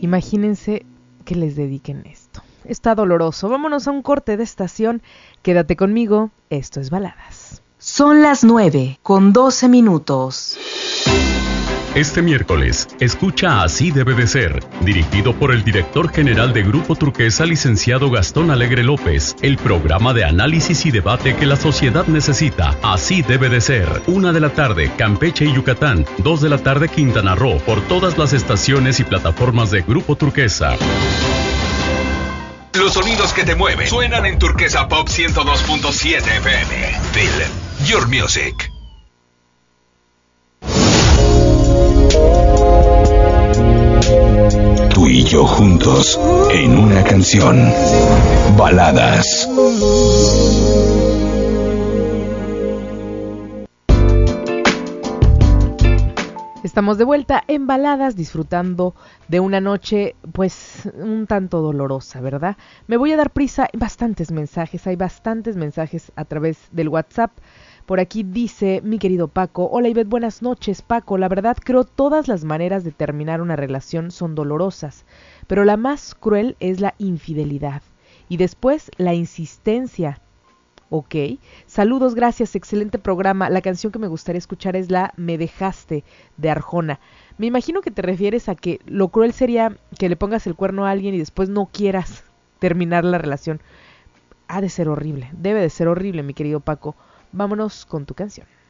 Imagínense que les dediquen esto. Está doloroso. Vámonos a un corte de estación. Quédate conmigo. Esto es Baladas. Son las 9:12. Este miércoles, escucha Así debe de ser, dirigido por el director general de Grupo Turquesa, licenciado Gastón Alegre López, el programa de análisis y debate que la sociedad necesita. Así debe de ser. 1 de la tarde, Campeche y Yucatán. 2 de la tarde, Quintana Roo, por todas las estaciones y plataformas de Grupo Turquesa. Los sonidos que te mueven suenan en Turquesa Pop 102.7 FM. Feel your music. Tú y yo juntos en una canción. Baladas. Estamos de vuelta en Baladas, disfrutando de una noche pues un tanto dolorosa, ¿verdad? Me voy a dar prisa, hay bastantes mensajes a través del WhatsApp. Por aquí dice mi querido Paco: hola Ivette, buenas noches. Paco, la verdad creo todas las maneras de terminar una relación son dolorosas, pero la más cruel es la infidelidad y después la insistencia. Ok, saludos, gracias, excelente programa. La canción que me gustaría escuchar es la Me dejaste de Arjona. Me imagino que te refieres a que lo cruel sería que le pongas el cuerno a alguien y después no quieras terminar la relación. Ha de ser horrible, debe de ser horrible, mi querido Paco. Vámonos con tu canción.